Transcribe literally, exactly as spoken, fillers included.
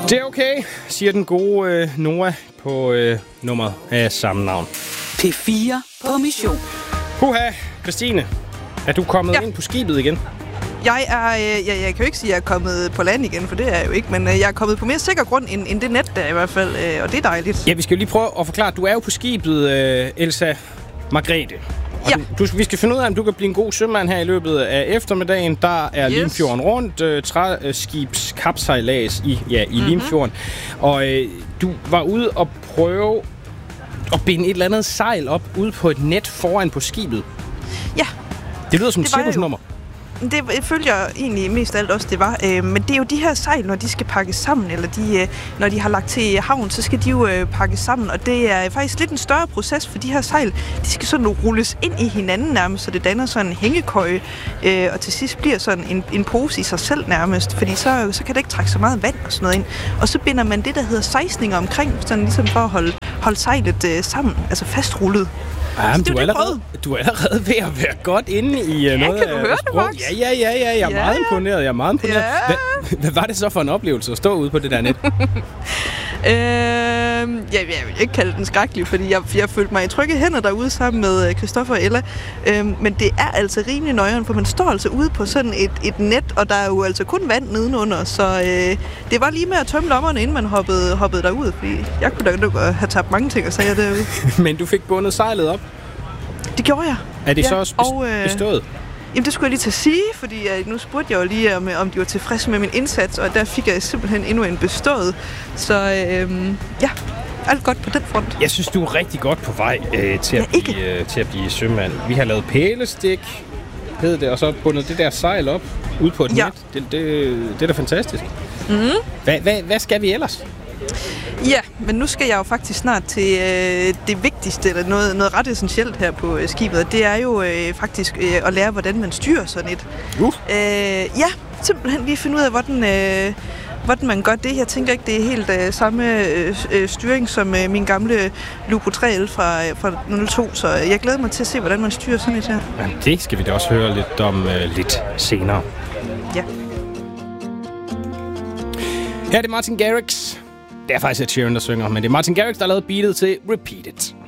Det er okay, siger den gode øh, Noah på øh, nummeret af samme navn. P fire på mission. Puha, Christine, er du kommet ja. ind på skibet igen? Jeg er, øh, jeg, jeg kan jo ikke sige, at jeg er kommet på land igen, for det er jeg jo ikke, men øh, jeg er kommet på mere sikker grund end, end det net der i hvert fald, øh, og det er dejligt. Ja, vi skal jo lige prøve at forklare, du er jo på skibet, øh, Elsa Margrethe. Og ja. du, du, vi skal finde ud af, om du kan blive en god sømand her i løbet af eftermiddagen. Der er yes. Limfjorden rundt, øh, træskibs kapsejlads i, ja, i mm-hmm. Limfjorden. Og øh, du var ude og prøve at binde et eller andet sejl op ude på et net foran på skibet. Ja. Det lyder som et cirkusnummer. Det følger egentlig mest af alt også, det var. Øh, men det er jo de her sejl, når de skal pakkes sammen, eller de, øh, når de har lagt til havn, så skal de jo øh, pakkes sammen. Og det er faktisk lidt en større proces, for de her sejl, de skal sådan rulles ind i hinanden nærmest, så det danner sådan en hængekøje, øh, og til sidst bliver sådan en, en pose i sig selv nærmest, fordi så, så kan det ikke trække så meget vand og sådan noget ind. Og så binder man det, der hedder sejsninger omkring, sådan ligesom for at holde, holde sejlet øh, sammen, altså fastrullet. Ja, men du er, allerede, du er allerede ved at være godt inde i uh, noget ja, kan du af høre det, Max? Ja, ja, ja, ja, jeg er ja. meget imponeret, jeg er meget imponeret. Ja. Hvad, hvad var det så for en oplevelse at stå ude på det der net? øh, ja, jeg vil ikke kalde den skrækkelig, fordi jeg, jeg følte mig i trygge hænder derude sammen med Christoffer og Ella. Øh, men det er altså rimelig nøjeren, for man står altså ude på sådan et, et net, og der er jo altså kun vand nedenunder, så øh, det var lige med at tømme lommerne, inden man hoppede, hoppede derud, fordi jeg kunne da nok have tabt mange ting og sager derude. Men du fik bundet sejlet op? Det gjorde jeg. Er det ja, så også og, øh, bestået? Jamen, det skulle jeg lige til at sige, fordi uh, nu spurgte jeg jo lige, om, om de var tilfredse med min indsats, og der fik jeg simpelthen endnu en bestået. Så øh, ja, alt godt på den front. Jeg synes, du er rigtig godt på vej øh, til, at ja, blive, øh, til at blive sømand. Vi har lavet pælestik, hed det, og så bundet det der sejl op ude på et ja. net. Det, det, det er da fantastisk. Mm. Hvad, hvad, hvad skal vi ellers? Ja, men nu skal jeg jo faktisk snart til øh, det vigtigste, eller noget, noget ret essentielt her på øh, skibet, og det er jo øh, faktisk øh, at lære, hvordan man styrer sådan et. Uh. Øh, ja, simpelthen lige finde ud af, hvordan, øh, hvordan man gør det. Jeg tænker ikke, det er helt øh, samme øh, styring som øh, min gamle Lupo tre L fra, øh, fra nul to, så jeg glæder mig til at se, hvordan man styrer sådan et her. Ja, det skal vi da også høre lidt om øh, lidt senere. Ja. Her er det Martin Garrix. Det er faktisk Ed Sheeran, der synger, men det er Martin Garrix, der har lavet beatet til Repeat It.